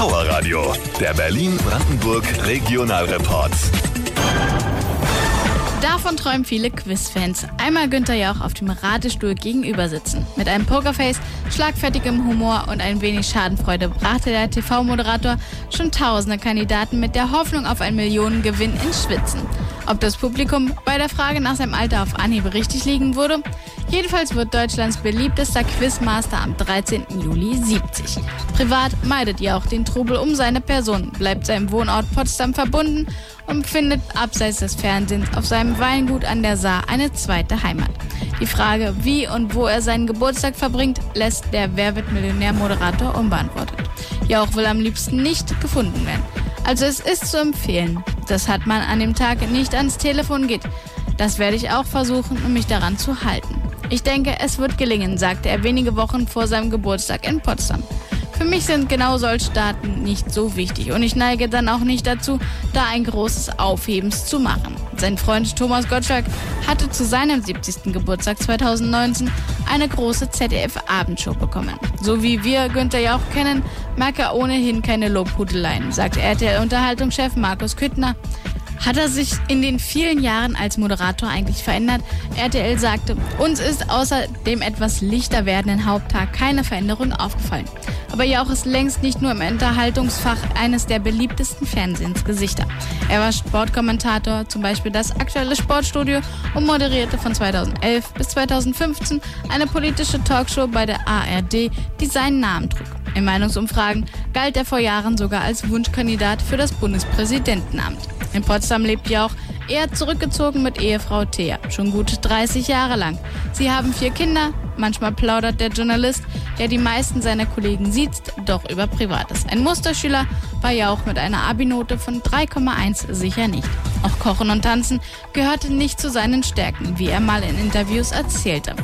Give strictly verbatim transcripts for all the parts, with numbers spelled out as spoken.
Power Radio, der Berlin-Brandenburg Regionalreport. Davon träumen viele Quizfans. Einmal Günther Jauch auf dem Ratestuhl gegenüber sitzen. Mit einem Pokerface, schlagfertigem Humor und ein wenig Schadenfreude brachte der T V-Moderator schon tausende Kandidaten mit der Hoffnung auf einen Millionengewinn ins Schwitzen. Ob das Publikum bei der Frage nach seinem Alter auf Anhieb richtig liegen würde? Jedenfalls wird Deutschlands beliebtester Quizmaster am dreizehnten Juli siebzig. Privat meidet Jauch den Trubel um seine Person, bleibt seinem Wohnort Potsdam verbunden und findet abseits des Fernsehens auf seinem Weingut an der Saar eine zweite Heimat. Die Frage, wie und wo er seinen Geburtstag verbringt, lässt der Wer wird Millionär-Moderator unbeantwortet. Jauch will am liebsten nicht gefunden werden. Also es ist zu empfehlen, dass hat man an dem Tag nicht ans Telefon geht. Das werde ich auch versuchen, um mich daran zu halten. Ich denke, es wird gelingen, sagte er wenige Wochen vor seinem Geburtstag in Potsdam. Für mich sind genau solche Daten nicht so wichtig und ich neige dann auch nicht dazu, da ein großes Aufhebens zu machen. Sein Freund Thomas Gottschalk hatte zu seinem siebzigsten Geburtstag zweitausendneunzehn eine große Z D F-Abendshow bekommen. So wie wir Günther Jauch kennen, mag er ohnehin keine Lobhudeleien, sagt R T L-Unterhaltungschef Markus Küttner. Hat er sich in den vielen Jahren als Moderator eigentlich verändert? R T L sagte, uns ist außer dem etwas lichter werdenden Haupttag keine Veränderung aufgefallen. Aber Jauch ist längst nicht nur im Unterhaltungsfach eines der beliebtesten Fernsehensgesichter. Er war Sportkommentator, zum Beispiel das aktuelle Sportstudio und moderierte von zweitausendelf bis zweitausendfünfzehn eine politische Talkshow bei der A R D, die seinen Namen trug. In Meinungsumfragen galt er vor Jahren sogar als Wunschkandidat für das Bundespräsidentenamt. In Potsdam lebt Jauch eher zurückgezogen mit Ehefrau Thea, schon gut dreißig Jahre lang. Sie haben vier Kinder, manchmal plaudert der Journalist, der die meisten seiner Kollegen sieht, doch über Privates. Ein Musterschüler war Jauch mit einer Abi-Note von drei Komma eins sicher nicht. Auch Kochen und Tanzen gehörte nicht zu seinen Stärken, wie er mal in Interviews erzählte.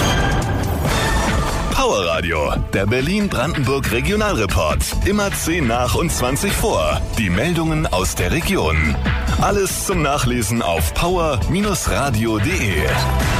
Power Radio, der Berlin-Brandenburg Regionalreport. Immer zehn nach und zwanzig vor. Die Meldungen aus der Region. Alles zum Nachlesen auf power Bindestrich radio punkt de.